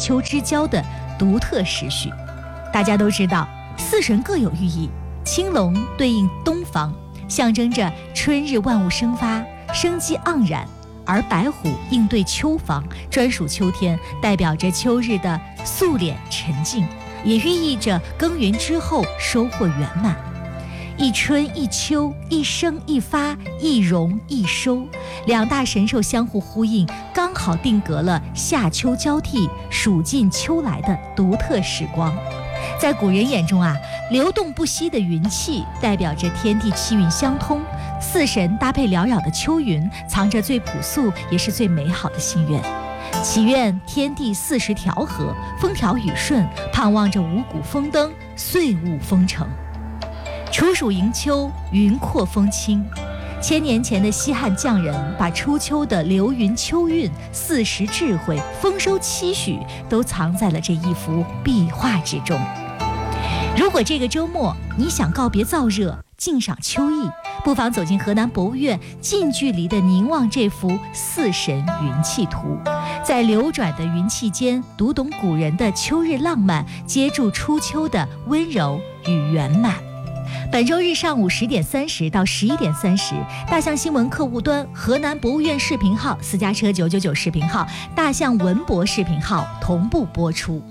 秋之交的独特时序。大家都知道，四神各有寓意，青龙对应东方，象征着春日万物生发，生机盎然；而白虎应对秋方，专属秋天，代表着秋日的肃敛沉静，也寓意着耕耘之后收获圆满。一春一秋，一生一发，一荣一收，两大神兽相互呼应，刚好定格了夏秋交替、暑尽秋来的独特时光。在古人眼中啊，流动不息的云气代表着天地气运相通，四神搭配缭绕的秋云，藏着最朴素也是最美好的心愿。祈愿天地40调和，风调雨顺，盼望着五谷丰登，岁物丰成。处暑迎秋，云阔风轻。千年前的西汉匠人把初秋的流云秋韵、四时智慧、丰收期许都藏在了这一幅壁画之中。如果这个周末你想告别燥热，静赏秋意，不妨走进河南博物院，近距离地凝望这幅四神云气图，在流转的云气间读懂古人的秋日浪漫，接住初秋的温柔与圆满。本周日上午10点30到11点30，大象新闻客户端、河南博物院视频号、私家车999视频号、大象文博视频号同步播出。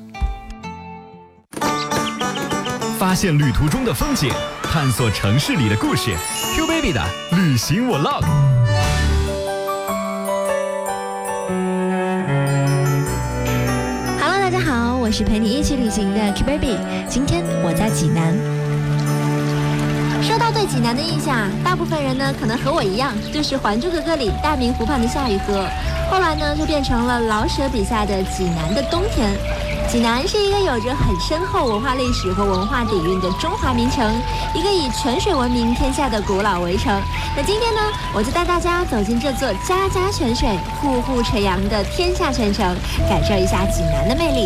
发现旅途中的风景，探索城市里的故事。Q Baby 的旅行我 love。 Hello， 大家好，我是陪你一起旅行的 Q Baby。今天我在济南。说到对济南的印象，大部分人呢可能和我一样，就是《还珠格格》里大明湖畔的夏雨荷，后来呢就变成了老舍笔下的济南的冬天。济南是一个有着很深厚文化历史和文化底蕴的中华名城，一个以泉水闻名天下的古老围城。那今天呢，我就带大家走进这座家家泉水、户户垂杨的天下泉城，感受一下济南的魅力。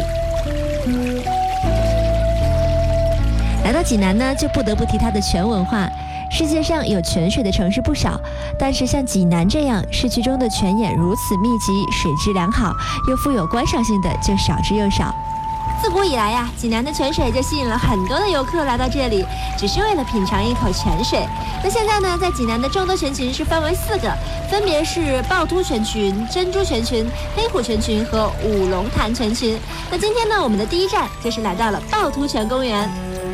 来到济南呢，就不得不提它的泉文化。世界上有泉水的城市不少，但是像济南这样市区中的泉眼如此密集、水质良好又富有观赏性的就少之又少。自古以来呀，济南的泉水就吸引了很多的游客来到这里，只是为了品尝一口泉水。那现在呢，在济南的众多泉群是分为4个，分别是趵突泉群、珍珠泉群、黑虎泉群和五龙潭泉群。那今天呢，我们的第一站就是来到了趵突泉公园。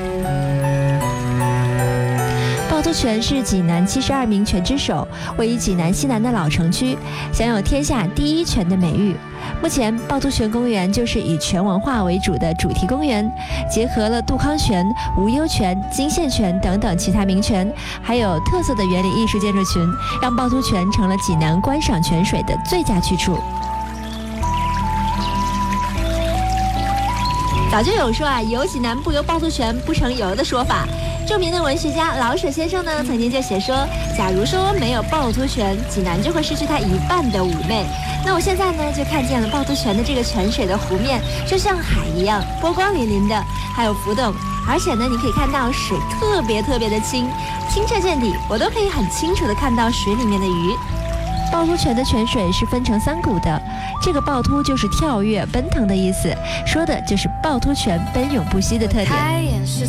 趵突泉是济南72名泉之首，位于济南西南的老城区，享有天下第一泉的美誉。目前趵突泉公园就是以泉文化为主的主题公园，结合了杜康泉、无忧泉、金线泉等等其他名泉，还有特色的园林艺术建筑群，让趵突泉成了济南观赏泉水的最佳去处。早就有说啊，游济南不游趵突泉不成游的说法。著名的文学家老舍先生呢，曾经就写说，假如说没有趵突泉，济南就会失去它一半的妩媚。那我现在呢，就看见了趵突泉的这个泉水的湖面，就像海一样，波光粼粼的，还有浮动，而且呢，你可以看到水特别的清澈见底，我都可以很清楚的看到水里面的鱼。趵突泉的泉水是分成3股的，这个趵突就是跳跃、奔腾的意思，说的就是趵突泉奔涌不息的特点。